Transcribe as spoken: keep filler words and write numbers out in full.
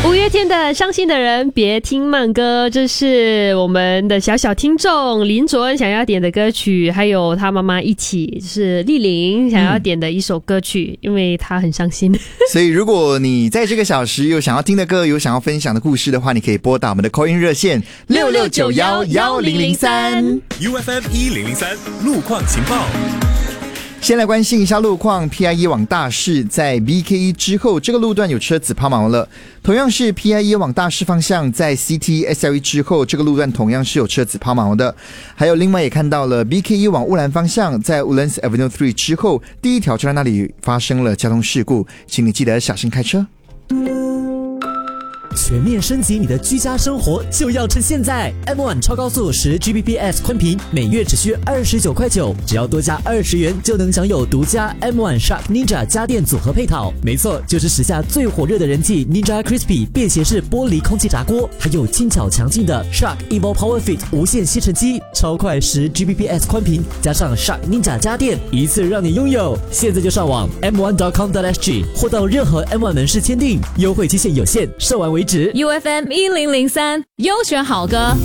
五月天的伤心的人别听慢歌，这是我们的小小听众林卓恩想要点的歌曲，还有他妈妈一起是丽玲想要点的一首歌曲、嗯、因为他很伤心。 所以如果你在这个小时有想要听的歌，有想要分享的故事的话，你可以拨打我们的 call in 热线六六九一一零零三 U F M 一零零三路况情报。 先来关心一下路况 ，P I E 往大市在 B K E 之后，这个路段有车子抛锚了。同样是 P I E 往大市方向，在 C T S L E 之后，这个路段同样是有车子抛锚的。还有另外也看到了 B K E 往乌兰方向，在 Woodlands Avenue 三之后，第一条车站那里发生了交通事故，请你记得小心开车。 全面升级你的居家生活就要趁现在 M 一 超高速十 G B P S 宽频每月只需二十九块九，只要多加二十元就能享有独家 M 一 Shark Ninja 家电组合配套。没错，就是时下最火热的人气 Ninja Crispy 便携式玻璃空气炸锅，还有轻巧强劲的 Shark Evo Power Fit 无线吸尘机，超快十 G B P S 宽频加上 Shark Ninja 家电，一次让你拥有。现在就上网 M 一 点 com 点 S G 或到任何 M 一 门市签订，优惠期限有限，售完为止。 U F M 一零零三优选好歌。